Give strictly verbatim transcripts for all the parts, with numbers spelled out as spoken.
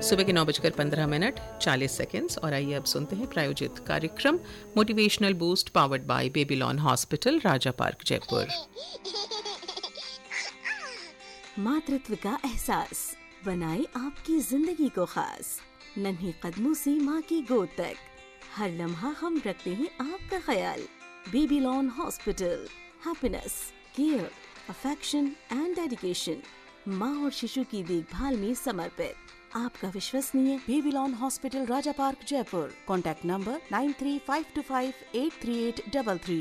सुबह के नौ बजकर पंद्रह मिनट चालीस सेकेंड्स और आइए अब सुनते हैं प्रायोजित कार्यक्रम motivational boost powered by Babylon hospital, Raja park, Jaipur. मातृत्व का एहसास बनाए आपकी जिंदगी को खास। नन्हे कदमों से माँ की गोद तक हर लम्हा हम रखते हैं आपका ख्याल। Babylon hospital, happiness, care, affection and dedication, माँ और शिशु की देखभाल में समर्पित आपका विश्वसनीय Babylon hospital, Raja park, Jaipur. Contact number nine three five to five eight three eight double three.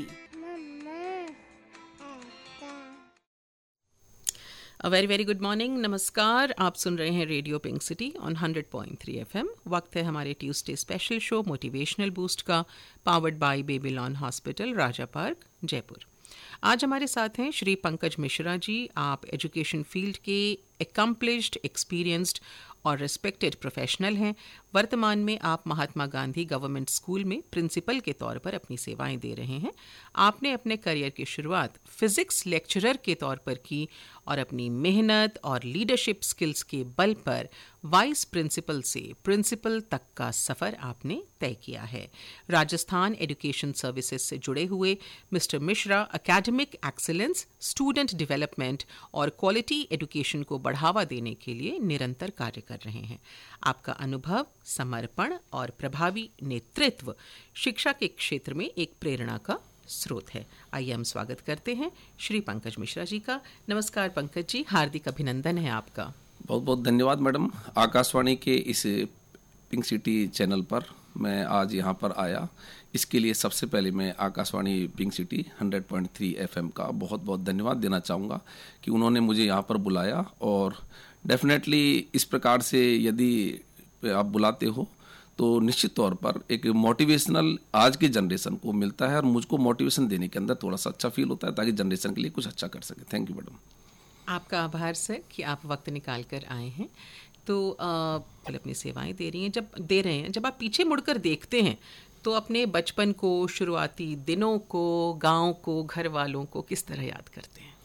A very very good morning, नमस्कार। आप सुन रहे हैं radio pink city on hundred point three F M. वक्त है हमारे Tuesday special show motivational boost का, powered by Babylon hospital, Raja park, Jaipur. आज हमारे साथ हैं श्री पंकज मिश्रा जी। आप एजुकेशन फील्ड के एकम्प्लिश्ड, एक्सपीरियंस्ड और रिस्पेक्टेड प्रोफेशनल हैं। वर्तमान में आप महात्मा गांधी गवर्नमेंट स्कूल में प्रिंसिपल के तौर पर अपनी सेवाएं दे रहे हैं। आपने अपने करियर की शुरुआत फिजिक्स लेक्चरर के तौर पर की और अपनी मेहनत और लीडरशिप स्किल्स के बल पर वाइस प्रिंसिपल से प्रिंसिपल तक का सफ़र आपने तय किया है। राजस्थान एजुकेशन सर्विसेज से जुड़े हुए mister Mishra academic excellence, student development और क्वालिटी एजुकेशन को बढ़ावा देने के लिए निरंतर कार्य कर रहे हैं। आपका अनुभव, समर्पण और प्रभावी नेतृत्व शिक्षा के क्षेत्र में एक प्रेरणा का स्रोत है। आइए हम स्वागत करते हैं श्री पंकज मिश्रा जी का। नमस्कार पंकज जी, हार्दिक अभिनंदन है आपका। बहुत बहुत धन्यवाद मैडम। आकाशवाणी के इस पिंक सिटी चैनल पर मैं आज यहाँ पर आया, इसके लिए सबसे पहले मैं Akashvani pink city hundred point three F M का बहुत बहुत धन्यवाद देना चाहूँगा कि उन्होंने मुझे यहाँ पर बुलाया। और डेफिनेटली इस प्रकार से यदि आप बुलाते हो तो निश्चित तौर पर एक मोटिवेशनल आज की जनरेशन को मिलता है और मुझको मोटिवेशन देने के अंदर थोड़ा सा अच्छा फील होता है ताकि जनरेशन के लिए कुछ अच्छा कर सके। Thank you madam. आपका आभार सर कि आप वक्त निकाल कर आए हैं। तो आ, अपनी सेवाएं दे रही हैं, जब दे रहे हैं जब आप पीछे मुड़कर देखते हैं तो अपने बचपन को, शुरुआती दिनों को, गांव को, घर वालों को किस तरह याद करते हैं?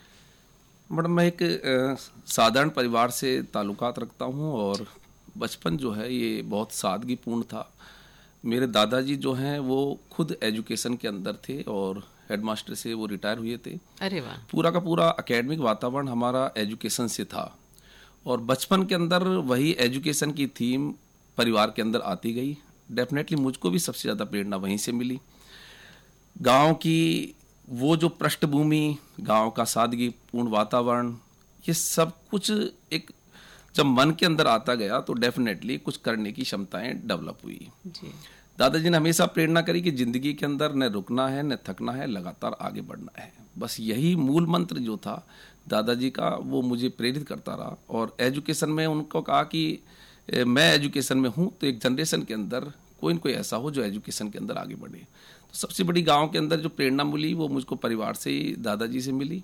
मैडम मैं एक साधारण परिवार से ताल्लुकात रखता हूँ और बचपन जो है ये बहुत सादगीपूर्ण था। मेरे दादाजी जो हैं वो खुद एजुकेशन के अंदर थे और हेडमास्टर से वो रिटायर हुए थे। अरे वाह। पूरा का पूरा एकेडमिक वातावरण हमारा एजुकेशन से था और बचपन के अंदर वही एजुकेशन की थीम परिवार के अंदर आती गई। डेफिनेटली मुझको भी सबसे ज़्यादा प्रेरणा वहीं से मिली। गांव की वो जो पृष्ठभूमि, गांव का सादगीपूर्ण वातावरण, ये सब कुछ एक जब मन के अंदर आता गया तो डेफिनेटली कुछ करने की क्षमताएं डेवलप हुई जी। दादाजी ने हमेशा प्रेरणा करी कि जिंदगी के अंदर न रुकना है न थकना है, लगातार आगे बढ़ना है। बस यही मूल मंत्र जो था दादाजी का, वो मुझे प्रेरित करता रहा। और एजुकेशन में उनको कहा कि मैं एजुकेशन में हूँ तो एक जनरेशन के अंदर कोई न कोई ऐसा हो जो एजुकेशन के अंदर आगे बढ़े। तो सबसे बड़ी गांव के अंदर जो प्रेरणा मिली वो मुझको परिवार से ही, दादाजी से मिली।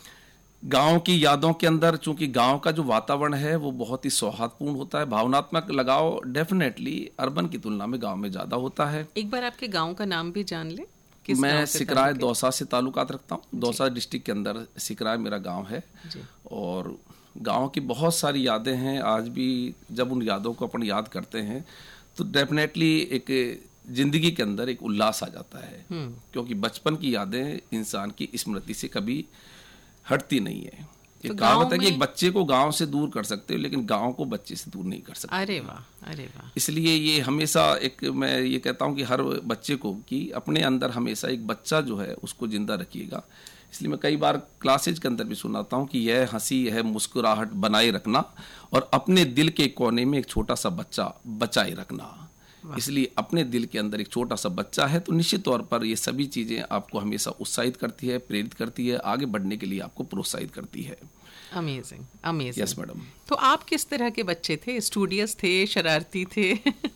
गांव की यादों के अंदर चूंकि गांव का जो वातावरण है वो बहुत ही सौहार्दपूर्ण होता है, भावनात्मक लगाव डेफिनेटली अर्बन की तुलना में गांव में ज़्यादा होता है। एक बार आपके गांव का नाम भी जान ले। मैं सिकराय दौसा से ताल्लुकात रखता हूँ। दौसा डिस्ट्रिक्ट के अंदर सिकराय मेरा गांव है और गांव की बहुत सारी यादें हैं। आज भी जब उन यादों को अपन याद करते हैं तो डेफिनेटली एक जिंदगी के अंदर एक उल्लास आ जाता है, क्योंकि बचपन की यादें इंसान की स्मृति से कभी हटती नहीं है। ये तो कहावत है कि एक बच्चे को गांव से दूर कर सकते हो लेकिन गांव को बच्चे से दूर नहीं कर सकते। अरे वाह, अरे वाह। इसलिए ये हमेशा एक, मैं ये कहता हूँ कि हर बच्चे को कि अपने अंदर हमेशा एक बच्चा जो है उसको जिंदा रखिएगा। इसलिए मैं कई बार क्लासेज के अंदर भी सुनाता हूँ कि यह हंसी, यह मुस्कुराहट बनाए रखना और अपने दिल के कोने में एक छोटा सा बच्चा बचाए रखना। इसलिए अपने दिल के अंदर एक छोटा सा बच्चा है तो निश्चित तौर पर ये सभी चीज़ें आपको हमेशा उत्साहित करती है, प्रेरित करती है, आगे बढ़ने के लिए आपको प्रोत्साहित करती है। Amazing, amazing. Yes madam. तो आप किस तरह के बच्चे थे? स्टूडियस थे, शरारती थे?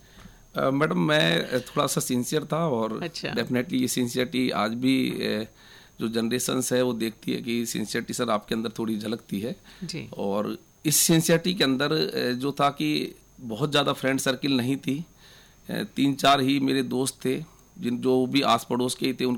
मैडम uh, मैं थोड़ा सा सिंसियर था और अच्छा। डेफिनेटली ये सिंसियरिटी आज भी uh, जो जनरेशन्स है वो देखती है कि सिंसियरिटी सर आपके अंदर थोड़ी झलकती है जी। और इस सिंसियरिटी के अंदर uh, जो था कि बहुत ज़्यादा फ्रेंड सर्किल नहीं थी। तीन चार ही मेरे दोस्त थे जिन जो भी आस पड़ोस के थे,